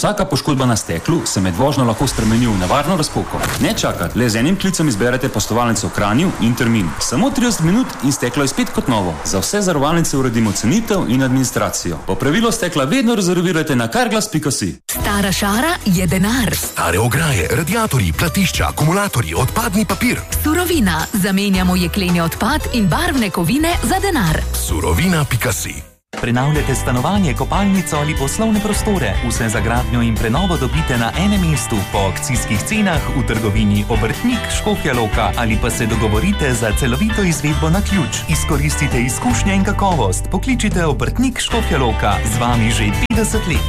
Vsaka poškodba na steklu se med vožnjo lahko spremeni v nevarno razpoko. Ne čakati, le z enim klicem izberete poslovalnico v Kranju in termin. Samo 30 minut in steklo je spet kot novo. Za vse zavarovalnice uredimo cenitev in administracijo. Po pravilu stekla vedno rezervirajte na carglass.si. Stara šara je denar. Stare ograje, radiatorji, platišča, akumulatorji, odpadni papir. Surovina. Zamenjamo jekleni odpad in barvne kovine za denar. Surovina.si. Prenavljate stanovanje, kopalnico ali poslovne prostore. Vse za gradnjo in prenovo dobite na enem mestu po akcijskih cenah v trgovini Obrtnik Škofja Loka ali pa se dogovorite za celovito izvedbo na ključ. Izkoristite izkušnje in kakovost. Pokličite Obrtnik Škofja Loka. Z vami že 50 let.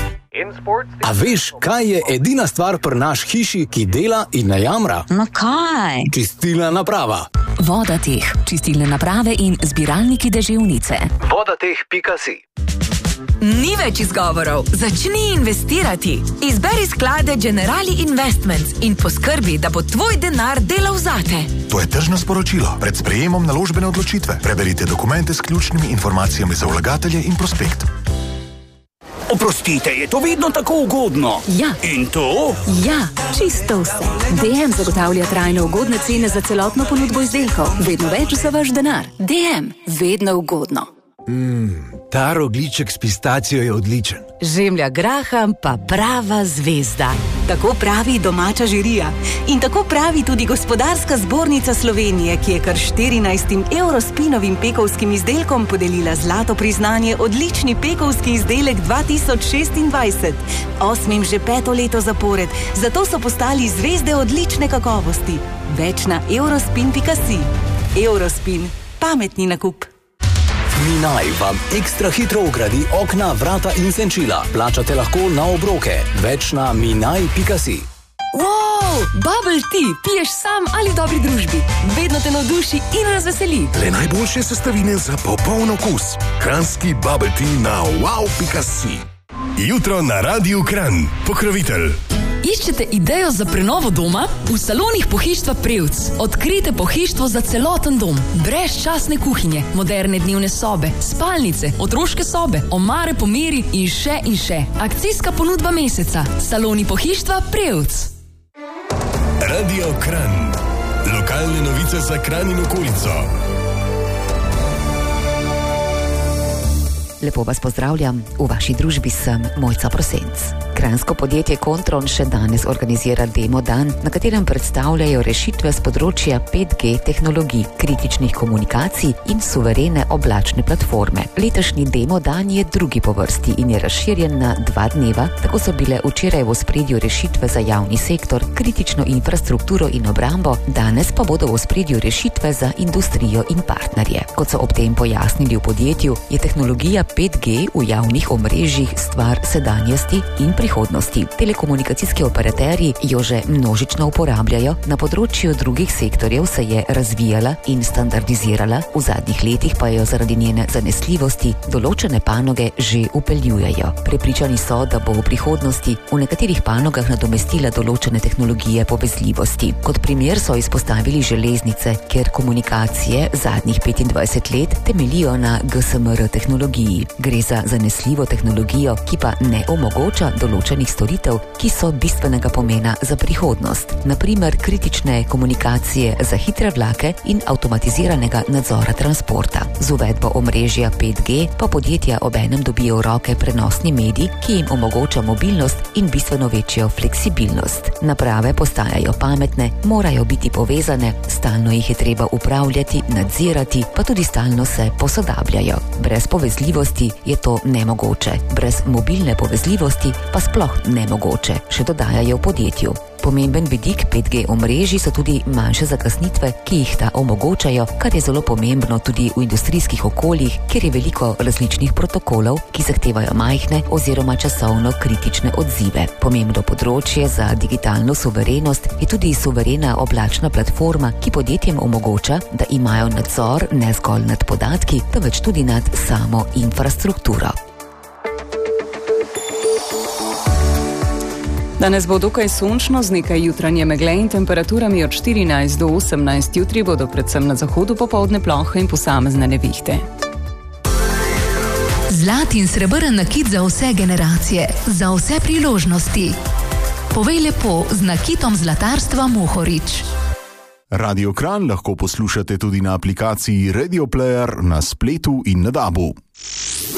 A veš, kaj je edina stvar pri naš hiši, ki dela in ne jamra? No kaj? Čistilna naprava. Vodateh, čistilne naprave in zbiralniki deževnice. Vodateh.si. Ni več izgovorov. Začni investirati. Izberi sklade Generali Investments in poskrbi, da bo tvoj denar delal zate. To je tržno sporočilo. Pred sprejemom naložbene odločitve. Preberite dokumente s ključnimi informacijami za vlagatelje in prospekt. Oprostite, je to vedno tako ugodno? Ja. In to? Ja, čisto vse. DM zagotavlja trajno ugodne cene za celotno ponudbo izdelkov. Vedno več za vaš denar. DM, vedno ugodno. Ta rogljiček s pistacijo je odličen. Žemlja graham pa prava zvezda. Tako pravi domača žirija. In tako pravi tudi Gospodarska zbornica Slovenije, ki je kar 14 Eurospinovim pekovskim izdelkom podelila zlato priznanje odlični pekovski izdelek 2026. 8. že 5. leto zapored, zato so postali zvezde odlične kakovosti. Več na eurospin.si. Eurospin. Pametni nakup. Minaj vam ekstra hitro ugradi okna, vrata in senčila. Plačate lahko na obroke. Več na minaj.si. Wow, bubble tea, piješ sam ali v dobri družbi. Vedno te navduši in razveseli. Le najboljše sestavine za popoln okus. Kranjski bubble tea na wow.si. Jutro na Radiu Kranj. Pokrovitelj. Iščete idejo za prenovo doma? V salonih Pohištva Prevc. Odkrijte pohištvo za celoten dom. Brezčasne kuhinje, moderne dnevne sobe, spalnice, otroške sobe, omare po meri in še in še. Akcijska ponudba meseca. Saloni Pohištva Prevc. Radio Kranj. Lokalne novice za Kranj in okolico. Lepo vas pozdravljam, v vaši družbi sem Mojca Prosenc. Kranjsko podjetje Kontron še danes organizira demo dan, na katerem predstavljajo rešitve z področja 5G tehnologij, kritičnih komunikacij in suverene oblačne platforme. Letošnji demo dan je drugi po vrsti in je razširjen na 2 dneva, tako so bile včeraj v ospredju rešitve za javni sektor, kritično infrastrukturo in obrambo, danes pa bodo v ospredju rešitve za industrijo in partnerje. Kot so ob tem pojasnili v podjetju, je tehnologija 5G v javnih omrežjih stvar sedanjosti in prihodnosti. Telekomunikacijski operaterji jo že množično uporabljajo, na področju drugih sektorjev se je razvijala in standardizirala, v zadnjih letih pa jo zaradi njene zanesljivosti določene panoge že upeljujejo. Prepričani so, da bo v prihodnosti v nekaterih panogah nadomestila določene tehnologije povezljivosti. Kot primer so izpostavili železnice, kjer komunikacije zadnjih 25 let temeljijo na GSMR tehnologiji. Gre za zanesljivo tehnologijo, ki pa ne omogoča določenih storitev, ki so bistvenega pomena za prihodnost. Na primer, kritične komunikacije za hitre vlake in avtomatiziranega nadzora transporta. Z uvedbo omrežja 5G pa podjetja obenem dobijo v roke prenosni medij, ki jim omogoča mobilnost in bistveno večjo fleksibilnost. Naprave postajajo pametne, morajo biti povezane, stalno jih je treba upravljati, nadzirati, pa tudi stalno se posodabljajo. Brez povezljivosti je to nemogoče, brez mobilne povezljivosti pa sploh nemogoče, še dodajajo v podjetju. Pomemben vidik 5G omrežij so tudi manjše zakasnitve, ki jih ta omogočajo, kar je zelo pomembno tudi v industrijskih okoljih, kjer je veliko različnih protokolov, ki zahtevajo majhne oziroma časovno kritične odzive. Pomembno področje za digitalno suverenost je tudi suverena oblačna platforma, ki podjetjem omogoča, da imajo nadzor ne zgolj nad podatki, temveč tudi nad samo infrastrukturo. Danes bo dokaj sončno z nekaj jutranje megle in temperaturami od 14 do 18. Jutri bodo predvsem na zahodu popoldne plohe in posamezne nevihte. Z Zlat in srebrn nakit za vse generacije, za vse priložnosti. Povej lepo z nakitom zlatarstva Mohorič. Radio Kranj lahko poslušate tudi na aplikaciji Radio Player na spletu in na DAB-u.